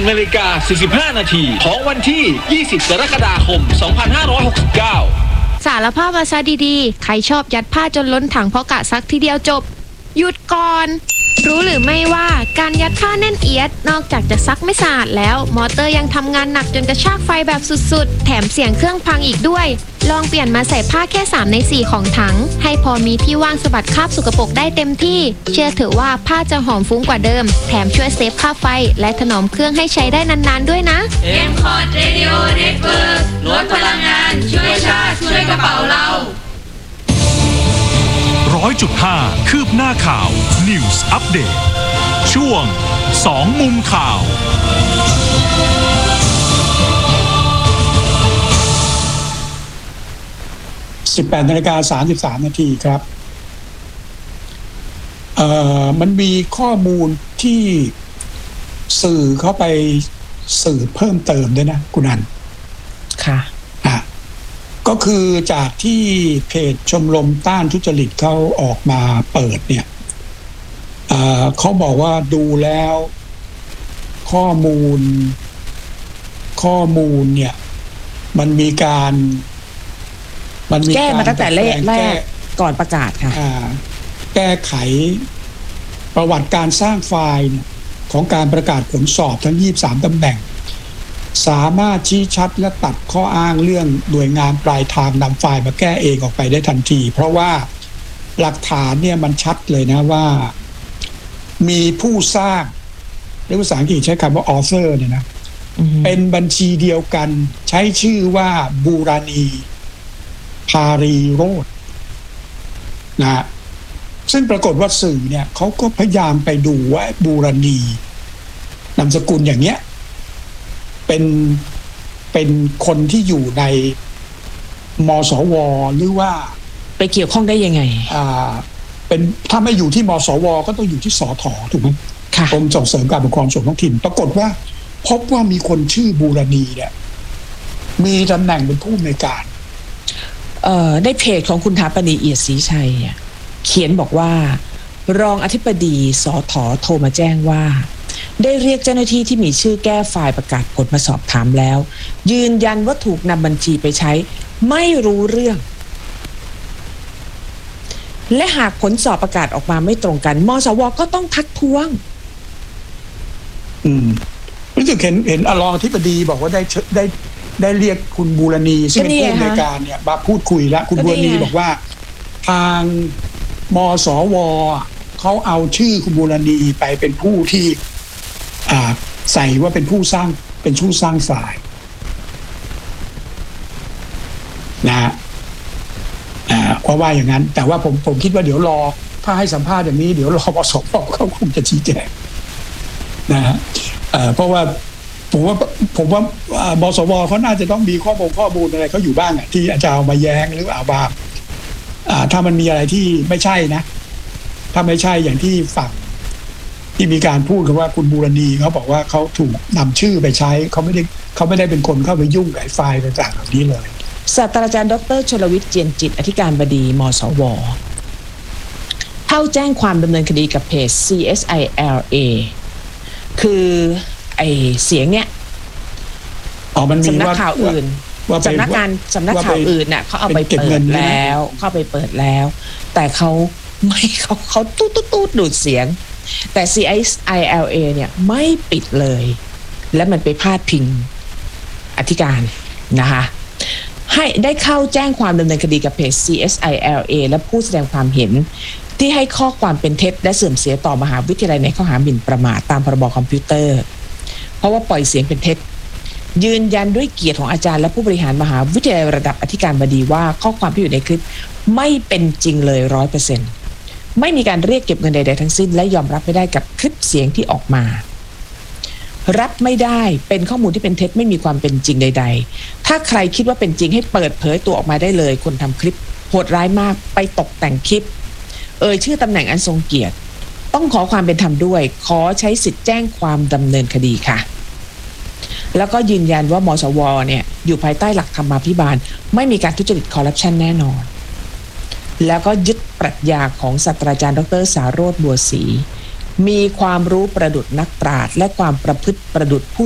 20:45 นาทีของวันที่ 20 กรกฎาคม 2569 สารภาพวาซะดีๆใครชอบยัดผ้าจนล้นถังเพราะกะซักทีเดียวจบหยุดก่อนรู้หรือไม่ว่าการยัดผ้าแน่นเอียดนอกจากจะซักไม่สะอาดแล้วมอเตอร์ยังทำงานหนักจนกระชากไฟแบบสุดๆแถมเสียงเครื่องพังอีกด้วยลองเปลี่ยนมาใส่ผ้าแค่3 ใน 4ของถังให้พอมีที่ว่างสะบัดคราบสกปรกได้เต็มที่เชื่อเถอะว่าผ้าจะหอมฟุ้งกว่าเดิมแถมช่วยเซฟค่าไฟและถนอมเครื่องให้ใช้ได้นานๆด้วยนะ M-Cot Radio Network ลดพลังงานช่วยชาติช่วยกระเป๋าเรา 100.5 คืบหน้าข่าว News Update ช่วง2 มุมข่าว 18:33 นาทีครับมันมีข้อมูลที่สื่อเข้าไปสื่อเพิ่มเติมด้วยนะคุณอันค่ะก็คือจากที่เพจชมรมต้านทุจริตเขาออกมาเปิดเนี่ยเขาบอกว่าดูแล้วข้อมูลเนี่ยมันมีการแก้มาตั้งแต่แรกก่อนประกาศค่ะแก้ไขประวัติการสร้างไฟล์ของการประกาศผลสอบทั้ง23 ตำแหน่งสามารถชี้ชัดและตัดข้ออ้างเรื่องหน่วยงานปลายทางนำไฟล์มาแก้เองออกไปได้ทันทีเพราะว่าหลักฐานเนี่ยมันชัดเลยนะว่ามีผู้สร้างในภาษาอังกฤษใช้คำว่า author เนี่ยนะเป็นบัญชีเดียวกันใช้ชื่อว่าบูรานีพารีโรจน์นะซึ่งปรากฏว่าสื่อเนี่ยเขาก็พยายามไปดูว่าบูรานีนามสกุลอย่างเนี้ยเป็นคนที่อยู่ในมสวหรือว่าไปเกี่ยวข้องได้ยังไงเป็นถ้าไม่อยู่ที่มสวก็ต้องอยู่ที่สทถูกไหมกรมส่งเสริมการปกครองส่วนท้องถิ่นปรากฏว่าพบว่ามีคนชื่อบูรานีเนี่ยมีตำแหน่งเป็นผู้อำนวยการในเพจของคุณถาปณีเอียดศรีชัยเขียนบอกว่ารองอธิบดีสทโทรมาแจ้งว่าได้เรียกเจ้าหน้าที่ที่มีชื่อแก้ไฟล์ประกาศผลมาสอบถามแล้วยืนยันว่าถูกนำบัญชีไปใช้ไม่รู้เรื่องและหากผลสอบประกาศออกมาไม่ตรงกันมสวก็ต้องทักท้วงรู้สึกเห็นรองอธิบดีบอกว่าได้เรียกคุณบูรณีซึ่งเป็นผู้อำนวยการเนี่ยมาพูดคุยแล้วคุณบูรณีบอกว่าทางมสวเขาเอาชื่อคุณบูรณีไปเป็นผู้ที่ใส่ว่าเป็นผู้สร้างฝ่ายนะเพราะว่าอย่างนั้นแต่ว่าผมคิดว่าเดี๋ยวรอถ้าให้สัมภาษณ์อย่างนี้เดี๋ยวรอมสวเขาคงจะชี้แจงนะฮะเพราะว่าผมว่ามสวเขาน่าจะต้องมีข้อมูลอะไรเขาอยู่บ้างที่อาจารย์เอามาแย้งหรือเอามาถ้ามันมีอะไรที่ไม่ใช่นะถ้าไม่ใช่อย่างที่ฝั่งที่มีการพูดกันว่าคุณบูรณีเขาบอกว่าเขาถูกนำชื่อไปใช้เขาไม่ได้เป็นคนเข้าไปยุ่งกับไฟล์ต่างๆเหล่านี้เลยศาสตราจารย์ดร.ชลวิทย์เจียนจิตอธิการบดีมสวเข้าแจ้งความดำเนินคดีกับเพจ CSILA คือไอเสียงเนี้ยสำนักข่าวอื่นสำนักข่าวอื่นน่ะเขาเอาไปเปิดแล้วแต่เขาตู้ดูดเสียงแต่ CSILA เนี่ยไม่ปิดเลยและมันไปพาดพิงอธิการนะคะให้ได้เข้าแจ้งความดำเนินคดีกับเพจ CSILA และผู้แสดงความเห็นที่ให้ข้อความเป็นเท็จและเสื่อมเสียต่อมหาวิทยาลัยในข้อหาหมิ่นประมาทตามพรบคอมพิวเตอร์เพราะว่าปล่อยเสียงเป็นเท็จยืนยันด้วยเกียรติของอาจารย์และผู้บริหารมหาวิทยาลัยระดับอธิการบดีว่าข้อความที่อยู่ในคลิปไม่เป็นจริงเลย 100% ไม่มีการเรียกเก็บเงินใดๆทั้งสิ้นและยอมรับไม่ได้กับคลิปเสียงที่ออกมารับไม่ได้เป็นข้อมูลที่เป็นเท็จไม่มีความเป็นจริงใดๆถ้าใครคิดว่าเป็นจริงให้เปิดเผยตัวออกมาได้เลยคนทำคลิปโหดร้ายมากไปตกแต่งคลิปชื่อตำแหน่งอันทรงเกียรติต้องขอความเป็นธรรมด้วยขอใช้สิทธิ์แจ้งความดำเนินคดีค่ะแล้วก็ยืนยันว่ามสวเนี่ยอยู่ภายใต้หลักธรรมาภิบาลไม่มีการทุจริตคอร์รัปชันแน่นอนแล้วก็ยึดปรัชญาของศาสตราจารย์ดร.สาโรจน์บัวศรีมีความรู้ประดุจนักปราชญ์และความประพฤติประดุจผู้